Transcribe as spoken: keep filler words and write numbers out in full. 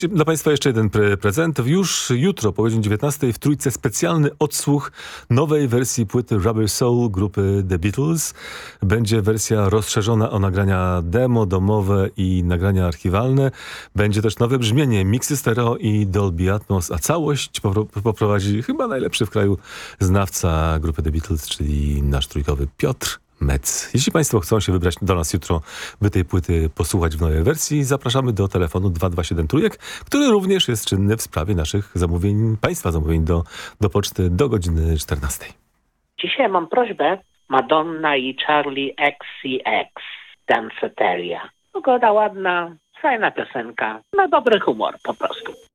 Dla Państwa jeszcze jeden pre prezent. Już jutro po godzinie dziewiętnastej w Trójce specjalny odsłuch nowej wersji płyty Rubber Soul grupy The Beatles. Będzie wersja rozszerzona o nagrania demo, domowe i nagrania archiwalne. Będzie też nowe brzmienie, miksy stereo i Dolby Atmos, a całość poprowadzi chyba najlepszy w kraju znawca grupy The Beatles, czyli nasz trójkowy Piotr Metz. Jeśli Państwo chcą się wybrać do nas jutro, by tej płyty posłuchać w nowej wersji, zapraszamy do telefonu dwa dwa siedem trójek, który również jest czynny w sprawie naszych zamówień, Państwa zamówień do, do poczty do godziny czternastej. Dzisiaj mam prośbę Madonna i Charlie X C X, Danceteria. Pogoda ładna, fajna piosenka, na dobry humor po prostu.